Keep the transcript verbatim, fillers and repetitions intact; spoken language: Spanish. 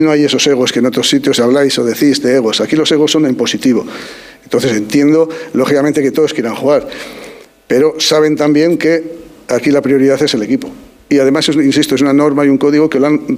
No hay esos egos que en otros sitios habláis o decís de egos. Aquí los egos son en positivo. Entonces entiendo, lógicamente, que todos quieran jugar. Pero saben también que aquí la prioridad es el equipo. Y además, insisto, es una norma y un código que lo han